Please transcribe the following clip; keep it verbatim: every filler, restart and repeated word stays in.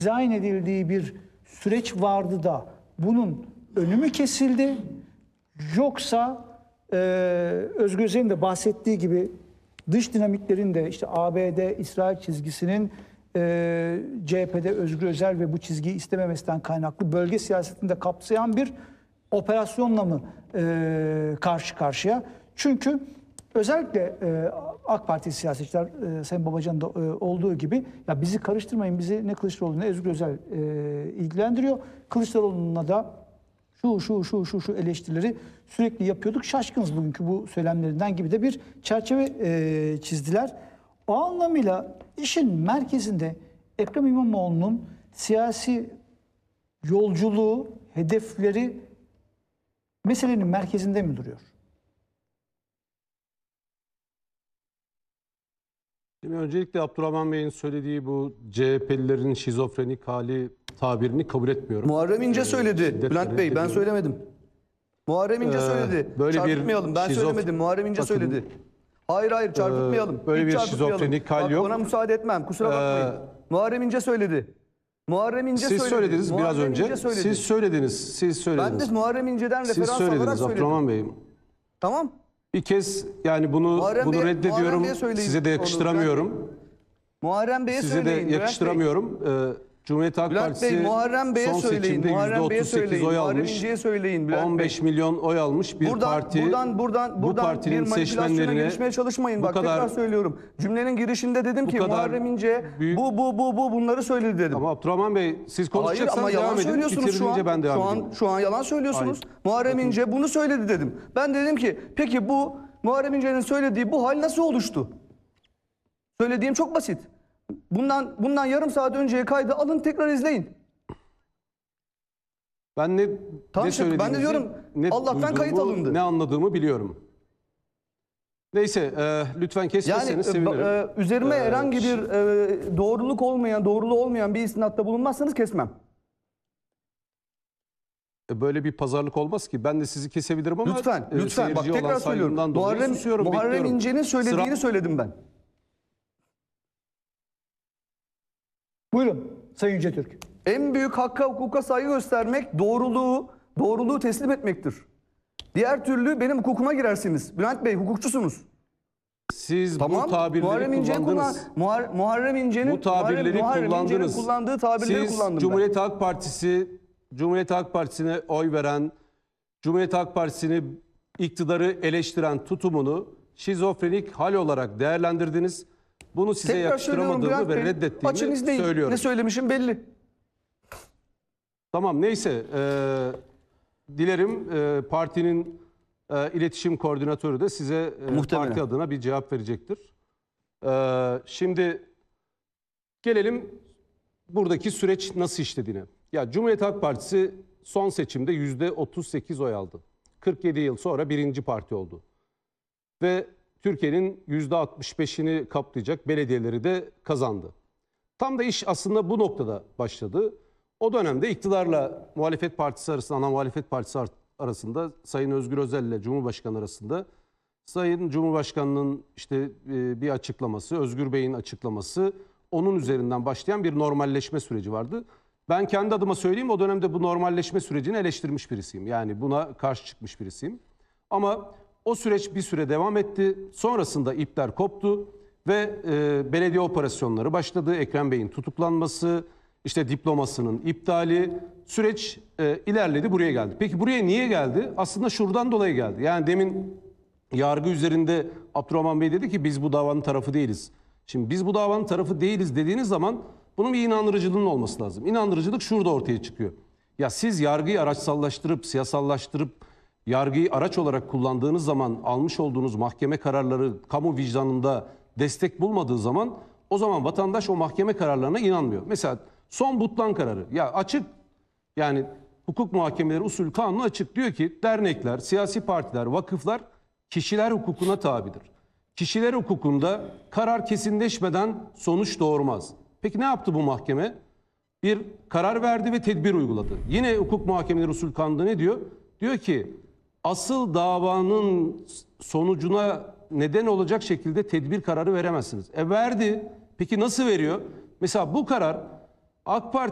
dizayn edildiği bir süreç vardı da bunun önü mü kesildi? Yoksa e, Özgür Özel'in de bahsettiği gibi dış dinamiklerin de işte A B D, İsrail çizgisinin e, C H P'de Özgür Özel ve bu çizgiyi istememesinden kaynaklı bölge siyasetinde kapsayan bir operasyonla mı e, karşı karşıya? Çünkü özellikle e, AK Parti siyasetçiler, e, Sayın Babacan'ın da e, olduğu gibi ya bizi karıştırmayın, bizi ne Kılıçdaroğlu ne Özgür Özel e, ilgilendiriyor. Kılıçdaroğlu'na da şu şu şu şu şu eleştirileri sürekli yapıyorduk. Şaşkınız bugünkü bu söylemlerinden gibi de bir çerçeve e, çizdiler. O anlamıyla işin merkezinde Ekrem İmamoğlu'nun siyasi yolculuğu, hedefleri meselenin merkezinde mi duruyor? Şimdi öncelikle Abdurrahman Bey'in söylediği bu C H P'lilerin şizofrenik hali tabirini kabul etmiyorum. Muharrem İnce söyledi. Şiddetle Bülent Bey, ben söylemedim. Muharrem İnce Ee, söyledi. böyle bir Çarpıtmayalım. Ben şizof- söylemedim. Muharrem İnce Bakın, söyledi. Hayır hayır çarpıtmayalım. Ee, böyle Hiç bir çarpıtmayalım. şizofrenik hal Bak, yok. ona müsaade etmem. Kusura bakmayın. Ee, Muharrem İnce söyledi. Muharrem İnce Siz söyledi. söylediniz biraz Muharrem önce. İnce söyledi. Siz söylediniz. Siz söylediniz. Ben de Muharrem İnce'den Siz referans alarak söylediniz söyledim. Abdurrahman Bey. Tamam. Bir kez yani bunu Muharrem bunu Bey- reddediyorum. Muharrem Bey'e söyleyin Size de onu. yakıştıramıyorum. Muharrem Bey'e Size de söyleyin. Bülent Bey. yakıştıramıyorum. Ee, Cumhuriyet Halk Bülent Partisi Bey, Muharrem Bey'e son söyleyin. seçimde Muharrem yüzde Bey'e otuz sekiz söyleyin. oy Muharrem almış. İnce'ye söyleyin. Bülent on beş Bey. milyon oy almış bir Buradan, parti. buradan, buradan, bu buradan partinin bir manipülasyona seçmenlerine girişmeye çalışmayın. bu Bak kadar tekrar söylüyorum. Cümlenin girişinde dedim ki kadar Muharrem İnce büyük- bu bu bu bu bunları söyledi dedim. Ama Abdurrahman Bey siz Hayır konuşacaksanız ama yalan devam edin. söylüyorsunuz şu an. Bitirince ben devam Şu edeyim. an şu an yalan söylüyorsunuz. Hayır. Muharrem Bakın. İnce bunu söyledi dedim. Ben dedim ki peki bu Muharrem İnce'nin söylediği bu hal nasıl oluştu? Söylediğim çok basit. Bundan bundan yarım saat önceye kaydı alın tekrar izleyin. Ben ne, Tamam ne işte, ben de söylediğinizi, diyorum, ne Allah'tan kayıt duyduğumu, alındı. ne anladığımı biliyorum. Neyse e, lütfen Yani kesmezseniz e, sevinirim. ba- e, üzerime Ee, herhangi bir e, doğruluk olmayan, doğruluğu olmayan bir istinatta bulunmazsanız kesmem. E, Böyle bir pazarlık olmaz ki. Ben de sizi kesebilirim ama Lütfen, e, lütfen. Bak seyirciye olan tekrar söylüyorum. saygımdan dolayı Muharrem, susuyorum, Muharrem bekliyorum. İnce'nin söylediğini Sıra- söyledim ben. Buyurun Sayın Yüce Türk. En büyük hakka hukuka saygı göstermek doğruluğu, doğruluğu teslim etmektir. Diğer türlü benim hukukuma girersiniz. Bülent Bey hukukçusunuz. Siz Tamam. bu tabirleri Muharrem İnce'nin kullandınız. kullan, Muhar, Muharrem İnce'nin Bu tabirleri Muharrem, Muharrem İnce'nin kullandınız. kullandığı tabirleri Siz kullandım Cumhuriyet Halk Partisi, Cumhuriyet Halk Partisi'ne oy veren, Cumhuriyet Halk Partisi'ni iktidarı eleştiren tutumunu şizofrenik hal olarak değerlendirdiniz. Bunu size Tekrar söylüyorum yakıştıramadığımı Bülent ve Bey. reddettiğimi Açın izleyin. söylüyorum. Ne söylemişim belli. Tamam neyse. E, dilerim e, partinin e, iletişim koordinatörü de size e, Muhtemelen. parti adına bir cevap verecektir. E, şimdi gelelim buradaki süreç nasıl işlediğine. Ya Cumhuriyet Halk Partisi son seçimde yüzde otuz sekiz oy aldı. kırk yedi yıl sonra birinci parti oldu. Ve Türkiye'nin yüzde altmış beşini kaplayacak belediyeleri de kazandı. Tam da iş aslında bu noktada başladı. O dönemde iktidarla muhalefet partisi arasında, ana muhalefet partisi arasında Sayın Özgür Özel ile Cumhurbaşkanı arasında Sayın Cumhurbaşkanı'nın işte bir açıklaması, Özgür Bey'in açıklaması, onun üzerinden başlayan bir normalleşme süreci vardı. Ben kendi adıma söyleyeyim, o dönemde bu normalleşme sürecini eleştirmiş birisiyim. Yani buna karşı çıkmış birisiyim. Ama o süreç bir süre devam etti. Sonrasında ipler koptu ve e, belediye operasyonları başladı. Ekrem Bey'in tutuklanması, işte diplomasının iptali, süreç e, ilerledi, buraya geldi. Peki buraya niye geldi? Aslında şuradan dolayı geldi. Yani demin yargı üzerinde Abdurrahman Bey dedi ki biz bu davanın tarafı değiliz. Şimdi biz bu davanın tarafı değiliz dediğiniz zaman bunun bir inandırıcılığının olması lazım. İnandırıcılık şurada ortaya çıkıyor. Ya siz yargıyı araçsallaştırıp, siyasallaştırıp, yargıyı araç olarak kullandığınız zaman almış olduğunuz mahkeme kararları kamu vicdanında destek bulmadığı zaman o zaman vatandaş o mahkeme kararlarına inanmıyor. Mesela son Butlan kararı ya açık, yani hukuk muhakemeleri usul kanunu açık, diyor ki dernekler, siyasi partiler, vakıflar kişiler hukukuna tabidir. Kişiler hukukunda karar kesinleşmeden sonuç doğurmaz. Peki ne yaptı bu mahkeme? Bir karar verdi ve tedbir uyguladı. Yine hukuk muhakemeleri usul kanunu ne diyor? Diyor ki asıl davanın sonucuna neden olacak şekilde tedbir kararı veremezsiniz. E verdi. Peki nasıl veriyor? Mesela bu karar AK Parti